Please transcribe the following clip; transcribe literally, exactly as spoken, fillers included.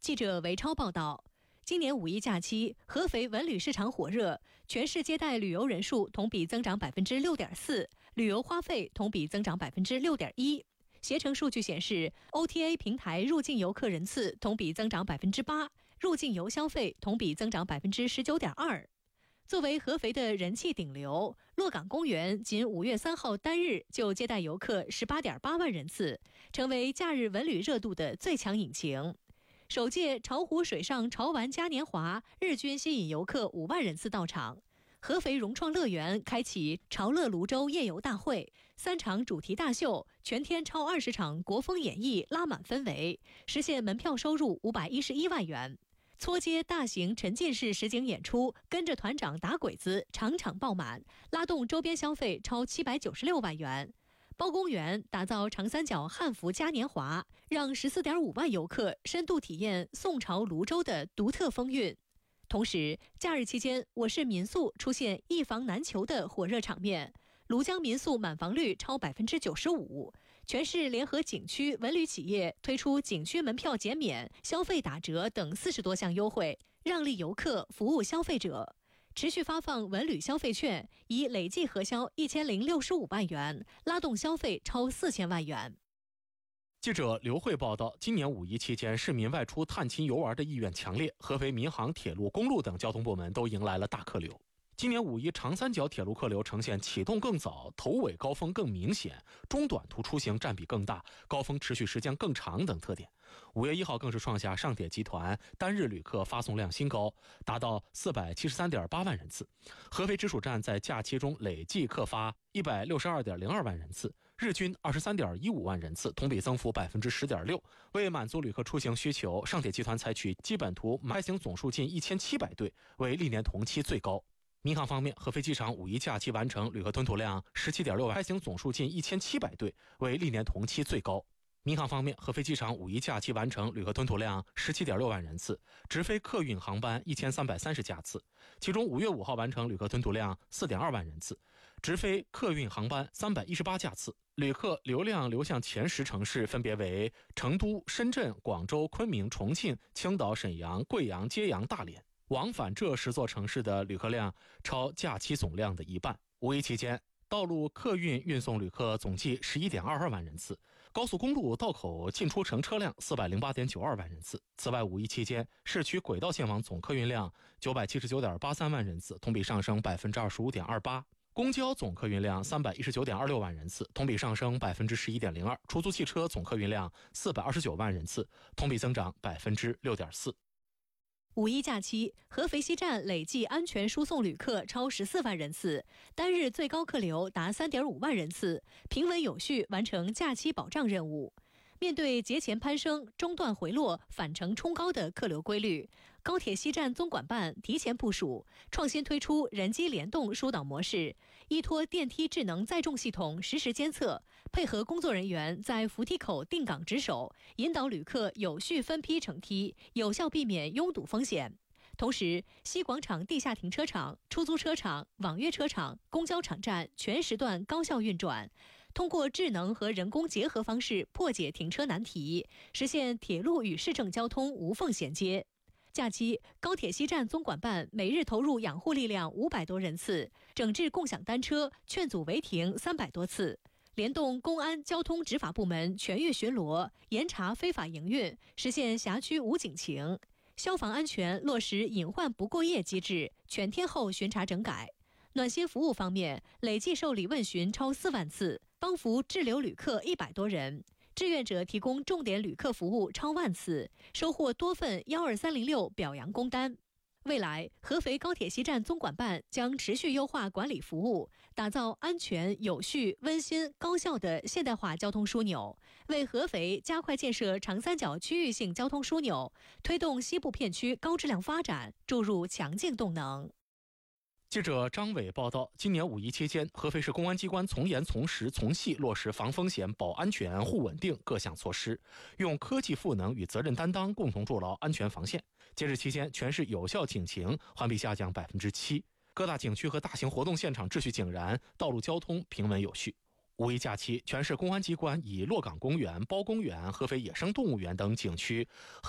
记者韦超报道，今年五一假期，合肥文旅市场火热，全市接待旅游人数同比增长百分之六点四，旅游花费同比增长百分之六点一。携程数据显示 ，O T A 平台入境游客人次同比增长百分之八，入境游消费同比增长百分之十九点二。作为合肥的人气顶流，洛港公园仅五月三号单日就接待游客十八点八万人次，成为假日文旅热度的最强引擎。首届巢湖水上潮玩嘉年华日均吸引游客五万人次到场。合肥融创乐园开启潮乐泸州夜游大会，三场主题大秀，全天超二十场国风演绎拉满氛围，实现门票收入五百一十一万元。搓街大型沉浸式实景演出，跟着团长打鬼子，场场爆满，拉动周边消费超七百九十六万元。包公园打造长三角汉服嘉年华，让十四点五万游客深度体验宋朝泸州的独特风韵。同时，假日期间，我市民宿出现一房难求的火热场面，庐江民宿满房率超百分之九十五。全市联合景区文旅企业推出景区门票减免、消费打折等四十多项优惠，让利游客，服务消费者。持续发放文旅消费券，已累计核销一千零六十五万元，拉动消费超四千万元。 记者刘慧报道，今年五一期间，市民外出探亲游玩的意愿强烈，合肥民航、铁路、公路等交通部门都迎来了大客流。今年五一长三角铁路客流呈现启动更早、头尾高峰更明显、中短途出行占比更大、高峰持续时间更长等特点。五月一号更是创下上铁集团单日旅客发送量新高，达到四百七十三点八万人次。合肥直属站在假期中累计客发一百六十二点零二万人次，日均二十三点一五万人次，同比增幅百分之十点六。为满足旅客出行需求，上铁集团采取基本图开行总数近一千七百对，为历年同期最高。民航方面，合肥机场五一假期完成旅客吞吐量十七点六万，开行总数近一千七百对，为历年同期最高。民航方面，合肥机场五一假期完成旅客吞吐量十七点六万人次，直飞客运航班一千三百三十架次，其中五月五号完成旅客吞吐量四点二万人次，直飞客运航班三百一十八架次。旅客流量流向前十城市分别为成都、深圳、广州、昆明、重庆、青岛、沈阳、贵阳、揭阳、大连。往返这十座城市的旅客量超假期总量的一半。五一期间，道路客运运送旅客总计十一点二二万人次，高速公路道口进出城车辆四百零八点九二万人次。此外，五一期间，市区轨道线网总客运量九百七十九点八三万人次，同比上升百分之二十五点二八。公交总客运量三百一十九点二六万人次，同比上升百分之十一点零二。出租汽车总客运量四百二十九万人次，同比增长百分之六点四。 五一假期，合肥西站累计安全输送旅客超十四万人次，单日最高客流达三点五万人次，平稳有序完成假期保障任务。面对节前攀升、中段回落、返程冲高的客流规律，高铁西站综管办提前部署，创新推出人机联动疏导模式，依托电梯智能载重系统实时监测，配合工作人员在扶梯口定岗值守，引导旅客有序分批乘梯，有效避免拥堵风险。同时，西广场地下停车场、出租车场、网约车场、公交场站全时段高效运转，通过智能和人工结合方式破解停车难题，实现铁路与市政交通无缝衔接。假期，高铁西站综管办每日投入养护力量五百多人次，整治共享单车，劝阻违停三百多次。联动公安交通执法部门全域巡逻，严查非法营运，实现辖区无警情。消防安全落实隐患不过夜机制，全天候巡查整改。暖心服务方面，累计受理问询超四万次，帮扶滞留旅客一百多人。志愿者提供重点旅客服务超万次，收获多份幺二三零六表扬工单。未来，合肥高铁西站综管办将持续优化管理服务，打造安全、有序、温馨、高效的现代化交通枢纽，为合肥加快建设长三角区域性交通枢纽，推动西部片区高质量发展注入强劲动能。 记者张伟报道，今年五一期间，合肥市公安机关从严从实从细落实防风险、保安全、护稳定各项措施，用科技赋能与责任担当共同筑牢安全防线。截至期间，全市有效警情环比下降百分之七，各大景区和大型活动现场秩序井然，道路交通平稳有序。五一假期，全市公安机关以洛港公园、包公园、合肥野生动物园等景区